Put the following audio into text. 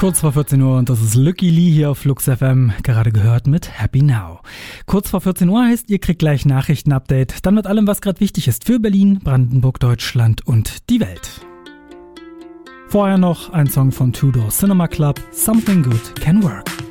Kurz vor 14 Uhr und das ist Lucky Lee hier auf Flux FM, gerade gehört mit Happy Now. Kurz vor 14 Uhr heißt, ihr kriegt gleich Nachrichtenupdate, dann mit allem, was gerade wichtig ist für Berlin, Brandenburg, Deutschland und die Welt. Vorher noch ein Song von Two Door Cinema Club, Something Good Can Work.